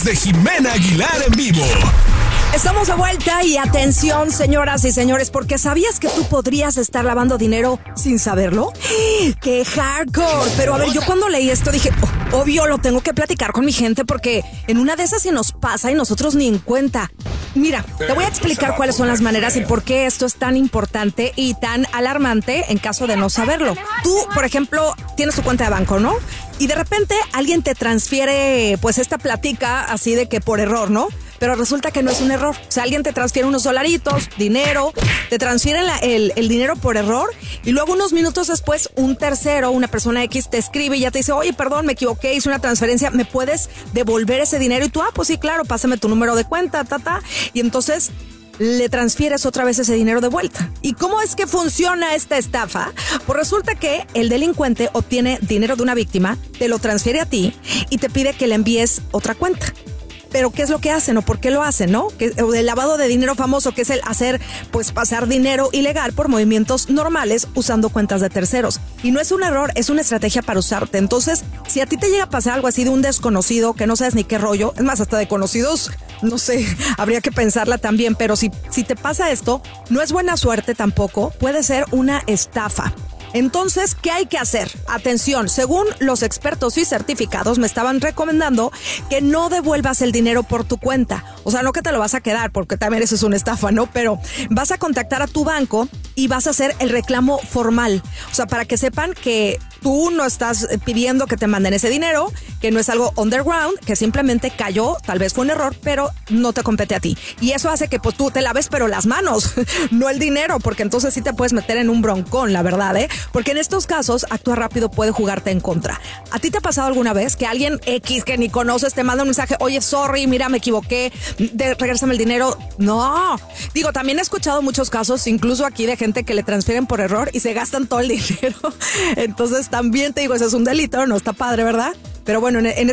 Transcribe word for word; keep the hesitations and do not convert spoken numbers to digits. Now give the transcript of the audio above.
podcast de Jimena Aguilar en vivo. Estamos de vuelta y atención, señoras y señores, porque ¿sabías que tú podrías estar lavando dinero sin saberlo? ¡Qué hardcore! Pero a ver, yo cuando leí esto dije, oh, obvio, lo tengo que platicar con mi gente porque en una de esas se nos pasa y nosotros ni en cuenta. Mira, te voy a explicar cuáles son las maneras y por qué esto es tan importante y tan alarmante en caso de no saberlo. Tú, por ejemplo, tienes tu cuenta de banco, ¿no? Y de repente alguien te transfiere, pues, esta platica así de que por error, ¿no? Pero resulta que no es un error. O sea, alguien te transfiere unos dolaritos, dinero, te transfieren la, el, el dinero por error y luego unos minutos después un tercero, una persona X te escribe y ya te dice, oye, perdón, me equivoqué, hice una transferencia, ¿me puedes devolver ese dinero? Y tú, ah, pues sí, claro, pásame tu número de cuenta, ta, ta. Y entonces le transfieres otra vez ese dinero de vuelta. ¿Y cómo es que funciona esta estafa? Pues resulta que el delincuente obtiene dinero de una víctima, te lo transfiere a ti y te pide que le envíes otra cuenta. Pero ¿qué es lo que hacen o por qué lo hacen, no? Que, o el lavado de dinero famoso, que es el hacer, pues, pasar dinero ilegal por movimientos normales usando cuentas de terceros. Y no es un error, es una estrategia para usarte. Entonces, si a ti te llega a pasar algo así de un desconocido que no sabes ni qué rollo, es más, hasta de conocidos, no sé, habría que pensarla también. Pero si, si te pasa esto, no es buena suerte tampoco, puede ser una estafa. Entonces, ¿qué hay que hacer? Atención, según los expertos y certificados me estaban recomendando que no devuelvas el dinero por tu cuenta. O sea, no que te lo vas a quedar, porque también eso es una estafa, ¿no? Pero vas a contactar a tu banco y vas a hacer el reclamo formal. O sea, para que sepan que tú no estás pidiendo que te manden ese dinero, que no es algo underground, que simplemente cayó, tal vez fue un error, pero no te compete a ti. Y eso hace que pues tú te laves pero las manos, no el dinero, porque entonces sí te puedes meter en un broncón, la verdad, ¿eh? Porque en estos casos, actuar rápido puede jugarte en contra. ¿A ti te ha pasado alguna vez que alguien X que ni conoces te manda un mensaje, oye, sorry, mira, me equivoqué, de, regrésame el dinero? No. Digo, también he escuchado muchos casos, incluso aquí, de gente que le transfieren por error y se gastan todo el dinero. Entonces también te digo, eso es un delito, no está padre, ¿verdad? Pero bueno, en, en